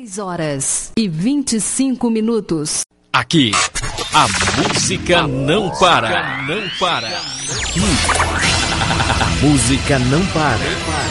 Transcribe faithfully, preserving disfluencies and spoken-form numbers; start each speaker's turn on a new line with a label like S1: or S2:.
S1: seis horas e vinte e cinco minutos.
S2: Aqui, a música não para. Não para. Aqui, a música não para.